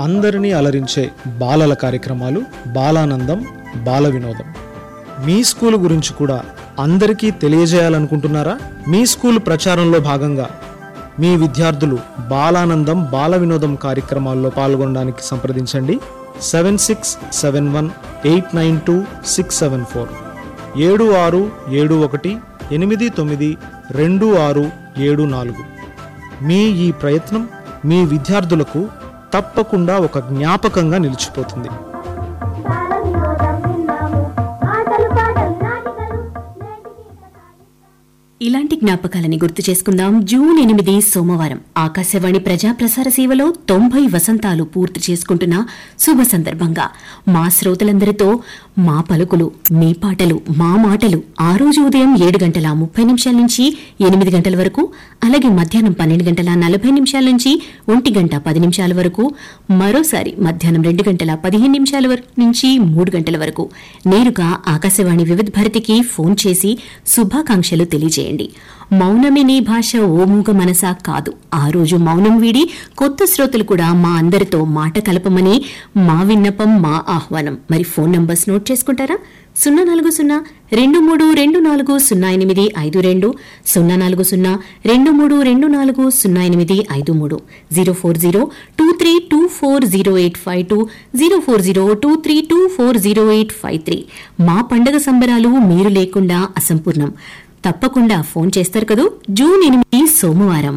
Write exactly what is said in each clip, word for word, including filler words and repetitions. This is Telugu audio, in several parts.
అందరినీ అలరించే బాలల కార్యక్రమాలు బాలానందం బాల వినోదం. మీ స్కూల్ గురించి కూడా అందరికీ తెలియజేయాలనుకుంటున్నారా? మీ స్కూల్ ప్రచారంలో భాగంగా మీ విద్యార్థులు బాలానందం బాల వినోదం కార్యక్రమాల్లో పాల్గొనడానికి సంప్రదించండి. Seven six seven one eight nine two six seven four ఏడు ఆరు ఏడు ఒకటి ఎనిమిది తొమ్మిది రెండు ఆరు ఏడు నాలుగు. మీ ఈ ప్రయత్నం మీ విద్యార్థులకు తప్పకుండా ఒక జ్ఞాపకంగా నిలిచిపోతుంది. ఇలాంటి జ్ఞాపకాలని గుర్తు చేసుకుందాం. జూన్ ఎనిమిది సోమవారం ఆకాశవాణి ప్రజా ప్రసార సేవలో తొంభై వసంతాలు పూర్తి చేసుకుంటున్న శుభ సందర్భంగా మా శ్రోతలందరితో మా పలుకులు మీ పాటలు మా మాటలు ఆ రోజు ఉదయం ఏడు గంటల ముప్పై నిమిషాల నుంచి ఎనిమిది గంటల వరకు, అలాగే మధ్యాహ్నం పన్నెండు గంటల నలభై నిమిషాల నుంచి ఒంటి గంట పది నిమిషాల వరకు, మరోసారి మధ్యాహ్నం రెండు గంటల పదిహేను నిమిషాల వరకు నుంచి మూడు గంటల వరకు నేరుగా ఆకాశవాణి వివిధ భారతికి ఫోన్ చేసి శుభాకాంక్షలు తెలియజేయండి. మౌనమే నీ భాష ఓ మూగ మనసా కాదు. ఆ రోజు మౌనం వీడి కొత్త శ్రోతలు కూడా మా అందరితో మాట కలపమని మా విన్నపం, మా ఆహ్వానం. మరి ఫోన్ నంబర్స్ నోట్ చేసుకుంటారా? సున్నా నాలుగు సున్నా రెండు మూడు రెండు నాలుగు సున్నా ఎనిమిది ఐదు రెండు, సున్నా నాలుగు సున్నా రెండు మూడు రెండు నాలుగు సున్నా ఎనిమిది ఐదు మూడు, zero four zero two three two four zero eight five two, zero four zero two three two four zero eight five three. మా పండగ సంబరాలు మీరు లేకుండా అసంపూర్ణం. తప్పకుండా ఫోన్ చేస్తారు కదూ. జూన్ ఎనిమిది సోమవారం.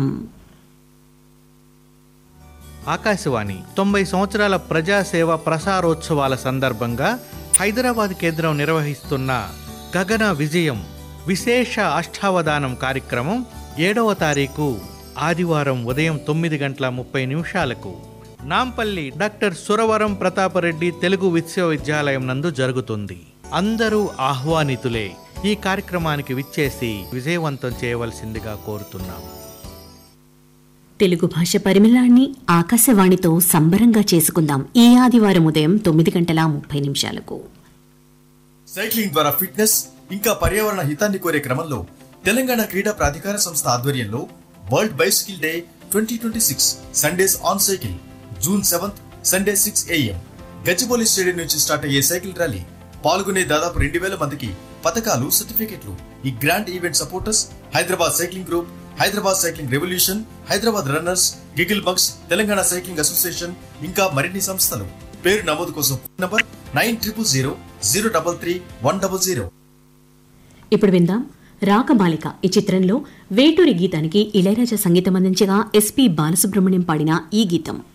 ఆకాశవాణి తొంభై సంవత్సరాల ప్రజాసేవ ప్రసారోత్సవాల సందర్భంగా హైదరాబాద్ కేంద్రం నిర్వహిస్తున్న గగన విజయం విశేష అష్టావధానం కార్యక్రమం ఏడవ తారీఖు ఆదివారం ఉదయం తొమ్మిది గంటల ముప్పై నిమిషాలకు నాంపల్లి డాక్టర్ సురవరం ప్రతాపరెడ్డి తెలుగు విశ్వవిద్యాలయం నందు జరుగుతుంది. అందరూ ఆహ్వానితులే. ఈ కార్యక్రమానికి విచ్చేసి విజయవంతం చేయవలసిందిగా కోరుతున్నాం. తెలుగు భాష పరిమళాన్ని ఆకాశవాణితో సంబరంగా చేసుకుందాం ఈ ఆదివారం ఉదయం తొమ్మిది గంటల ముప్పై నిమిషాలకు. సైక్లింగ్ ద్వారా ఫిట్నెస్ ఇంకా పర్యావరణ హితాన్ని కోరే క్రమంలో తెలంగాణ క్రీడా ప్రాధికార సంస్థ ఆధ్వర్యంలో world bicycle day twenty twenty six Sundays on cycle June seventh Sunday six AM Gachibowli stadium నుంచి స్టార్ట్ అయ్యే సైకిల్ ర్యాలీ. పాల్గొనే దాదాపు రెండు వేల మందికి పథకాలు, సర్టిఫికెట్లు. ఈ grand event supporters Hyderabad cycling group, Hyderabad cycling revolution, Hyderabad runners, giggle bugs, Telangana cycling association ఇంకా మరిన్ని సంస్థలు. పేరు నమోదు కోసం phone number nine triple zero zero double three one double zero. ఇప్పుడు విందాం రాకబాలిక. ఈ చిత్రంలో వేటూరి గీతానికి ఇళయరాజా సంగీతం అందించగా ఎస్పీ బాలసుబ్రహ్మణ్యం పాడిన ఈ గీతం.